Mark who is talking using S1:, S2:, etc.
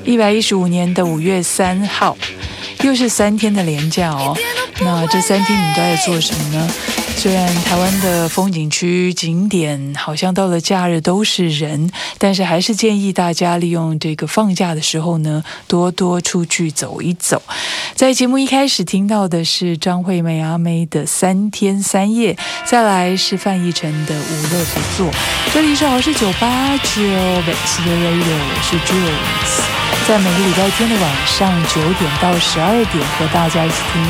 S1: 115年的5月3号，又是3天的连假哦。那这3天你都在做什么呢？虽然台湾的风景区景点好像到了假日都是人，但是还是建议大家利用这个放假的时候呢，多多出去走一走。在节目一开始听到的是张惠妹阿妹的3天3夜，再来是范逸臣的无乐不作。这里是好事989 Best Radio， 我是 Jules， 在每个礼拜天的晚上9点到12点和大家一起听